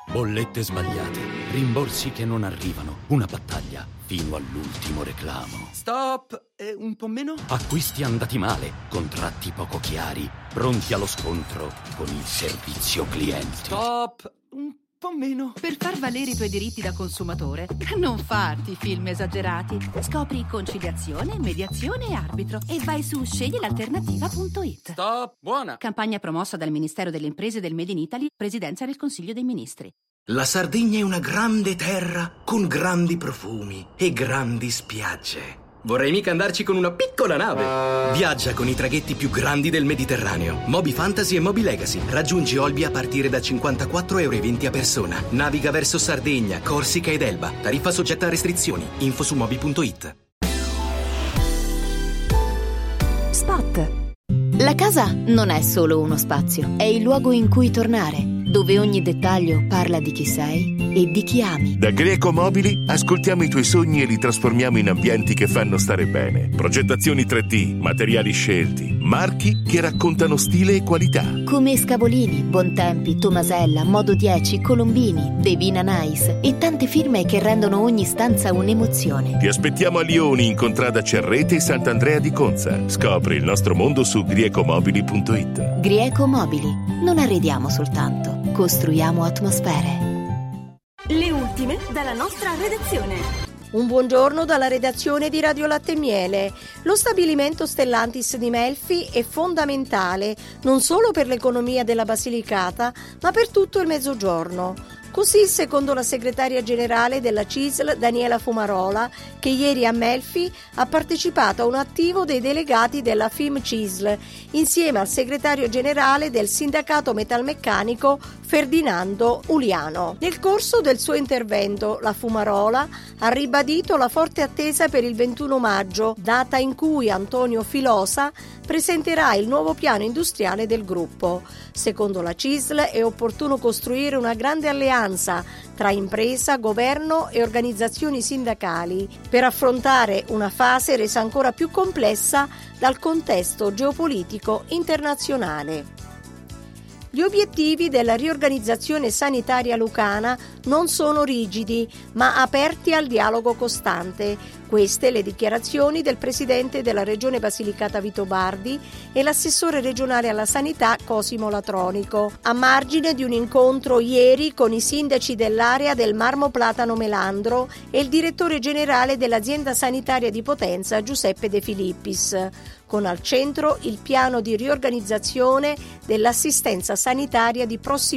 bollette sbagliate, rimborsi che non arrivano, una battaglia fino all'ultimo reclamo. Stop! Un po' meno? Acquisti andati male, contratti poco chiari, pronti allo scontro con il servizio clienti. Stop! Un po' meno. Per far valere i tuoi diritti da consumatore, non farti film esagerati. Scopri conciliazione, mediazione e arbitro e vai su sceglielalternativa.it. Stop! Buona! Campagna promossa dal Ministero delle Imprese e del Made in Italy, Presidenza del Consiglio dei Ministri. La Sardegna è una grande terra con grandi profumi e grandi spiagge. Vorrei mica andarci con una piccola nave. Viaggia con i traghetti più grandi del Mediterraneo. Moby Fantasy e Moby Legacy. Raggiungi Olbia a partire da 54,20 € a persona. Naviga verso Sardegna, Corsica ed Elba. Tariffa soggetta a restrizioni. Info su moby.it. Spot. La casa non è solo uno spazio, è il luogo in cui tornare, dove ogni dettaglio parla di chi sei e di chi ami. Da Greco Mobili ascoltiamo i tuoi sogni e li trasformiamo in ambienti che fanno stare bene. Progettazioni 3D, materiali scelti, marchi che raccontano stile e qualità. Come Scavolini, Bontempi, Tomasella, Modo 10, Colombini, Devina Nice e tante firme che rendono ogni stanza un'emozione. Ti aspettiamo a Lioni in contrada Cerrete e Sant'Andrea di Conza. Scopri il nostro mondo su griecomobili.it. Grieco Mobili. Non arrediamo soltanto, costruiamo atmosfere. Le ultime dalla nostra redazione. Un buongiorno dalla redazione di Radio Latte e Miele. Lo stabilimento Stellantis di Melfi è fondamentale non solo per l'economia della Basilicata, ma per tutto il Mezzogiorno. Così, secondo la segretaria generale della CISL, Daniela Fumarola, che ieri a Melfi ha partecipato a un attivo dei delegati della FIM CISL, insieme al segretario generale del sindacato metalmeccanico Ferdinando Uliano. Nel corso del suo intervento, la Fumarola ha ribadito la forte attesa per il 21 maggio, data in cui Antonio Filosa presenterà il nuovo piano industriale del gruppo. Secondo la CISL è opportuno costruire una grande alleanza tra impresa, governo e organizzazioni sindacali per affrontare una fase resa ancora più complessa dal contesto geopolitico internazionale. Gli obiettivi della riorganizzazione sanitaria lucana non sono rigidi, ma aperti al dialogo costante. Queste le dichiarazioni del presidente della Regione Basilicata Vito Bardi e l'assessore regionale alla sanità Cosimo Latronico, a margine di un incontro ieri con i sindaci dell'area del Marmo Platano Melandro e il direttore generale dell'azienda sanitaria di Potenza Giuseppe De Filippis, con al centro il piano di riorganizzazione dell'assistenza sanitaria di prossimità